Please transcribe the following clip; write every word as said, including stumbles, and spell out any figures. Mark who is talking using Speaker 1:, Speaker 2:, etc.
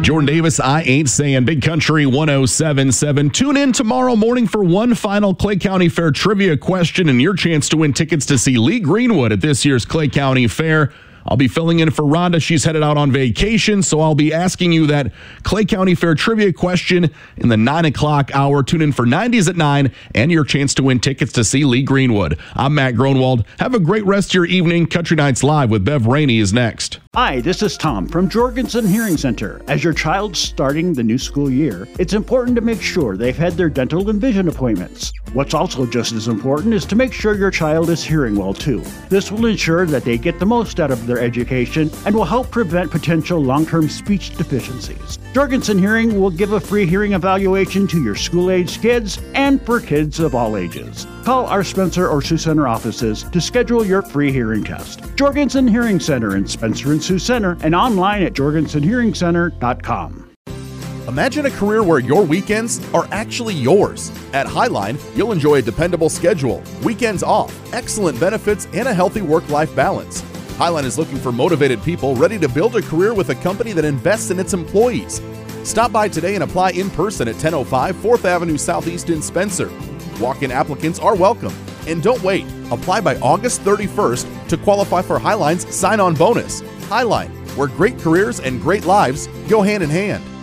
Speaker 1: Jordan Davis, I Ain't Saying, Big Country one oh seven point seven. Tune in tomorrow morning for one final Clay County Fair trivia question and your chance to win tickets to see Lee Greenwood at this year's Clay County Fair. I'll be filling in for Rhonda. She's headed out on vacation, so I'll be asking you that Clay County Fair trivia question in the nine o'clock hour. Tune in for nineties at nine and your chance to win tickets to see Lee Greenwood. I'm Matt Gronwald. Have a great rest of your evening. Country Nights Live with Bev Rainey is next.
Speaker 2: Hi, this is Tom from Jorgensen Hearing Center. As your child's starting the new school year, it's important to make sure they've had their dental and vision appointments. What's also just as important is to make sure your child is hearing well too. This will ensure that they get the most out of their education and will help prevent potential long-term speech deficiencies. Jorgensen Hearing will give a free hearing evaluation to your school-aged kids and for kids of all ages. Call our Spencer or Sioux Center offices to schedule your free hearing test. Jorgensen Hearing Center in Spencer and Sioux Center and online at jorgensen hearing center dot com.
Speaker 3: Imagine a career where your weekends are actually yours. At Highline, you'll enjoy a dependable schedule, weekends off, excellent benefits, and a healthy work-life balance. Highline is looking for motivated people ready to build a career with a company that invests in its employees. Stop by today and apply in person at ten oh five fourth Avenue Southeast in Spencer. Walk-in applicants are welcome. And don't wait. Apply by August thirty-first to qualify for Highline's sign-on bonus. Highline, where great careers and great lives go hand in hand.